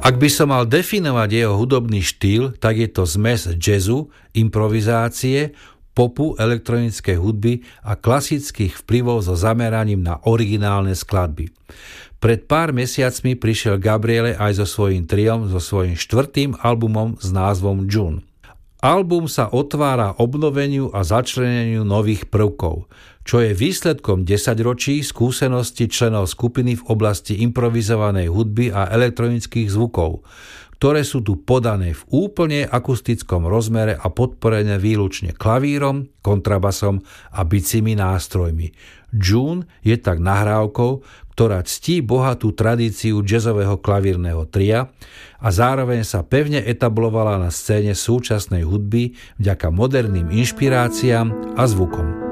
Ak by som mal definovať jeho hudobný štýl, tak je to zmes jazzu, improvizácie, popu, elektronickej hudby a klasických vplyvov so zameraním na originálne skladby. Pred pár mesiacmi prišiel Gabriele aj so svojím triom, so svojím 4. albumom s názvom June. Album sa otvára obnoveniu a začleneniu nových prvkov, čo je výsledkom 10-ročí skúsenosti členov skupiny v oblasti improvizovanej hudby a elektronických zvukov, ktoré sú tu podané v úplne akustickom rozmere a podporené výlučne klavírom, kontrabasom a bicími nástrojmi. June je tak nahrávkou, ktorá ctí bohatú tradíciu jazzového klavírneho tria a zároveň sa pevne etablovala na scéne súčasnej hudby vďaka moderným inšpiráciám a zvukom.